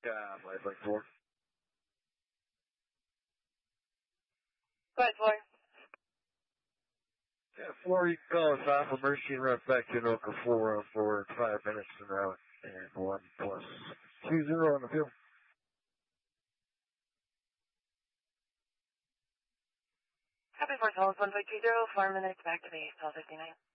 Life like 4. Go ahead, 4. Yeah, 4, you can call us off emergency and run back to Anoka 4 for 5 minutes and out. And 1 plus 20 on the field. Happy 4 calls, 1.20, 4 minutes back to base, 12:59.